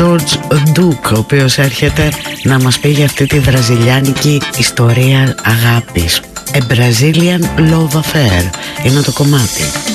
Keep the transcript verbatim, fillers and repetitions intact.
George Duke, ο οποίος έρχεται να μας πει για αυτή τη βραζιλιάνικη ιστορία αγάπης. A Brazilian Love Affair είναι το κομμάτι.